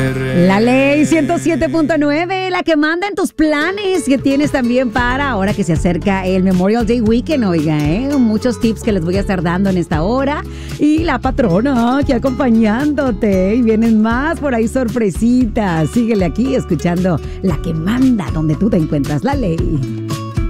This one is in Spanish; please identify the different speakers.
Speaker 1: La ley 107.9, la que manda en tus planes que tienes también para ahora que se acerca el Memorial Day Weekend, oiga, muchos tips que les voy a estar dando en esta hora y la patrona aquí acompañándote y vienen más por ahí sorpresitas. Síguele aquí escuchando la que manda donde tú te encuentras, la ley.